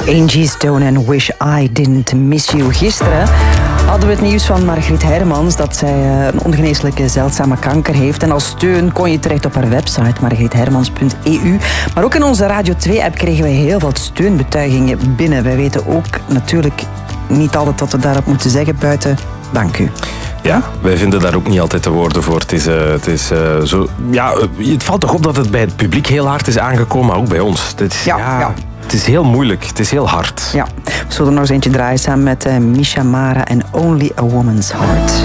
Angie Stone en Wish I Didn't Miss You. Gisteren hadden we het nieuws van Margriet Hermans dat zij een ongeneeslijke zeldzame kanker heeft. En als steun kon je terecht op haar website margriethermans.eu. Maar ook in onze Radio 2-app kregen we heel veel steunbetuigingen binnen. Wij weten ook natuurlijk niet altijd wat we daarop moeten zeggen buiten dank u. Ja, wij vinden daar ook niet altijd de woorden voor. Het valt toch op dat het bij het publiek heel hard is aangekomen, maar ook bij ons. Het is heel moeilijk, het is heel hard. Ja, we zullen nog eens eentje draaien samen met Misha Mara en Only a Woman's Heart.